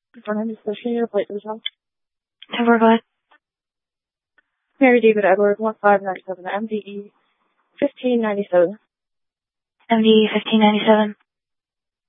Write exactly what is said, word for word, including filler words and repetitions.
My name is Christian. Your plate for the job. ten four five. Mary David Edward, one five nine seven, M D E, fifteen ninety-seven. M D E fifteen ninety-seven.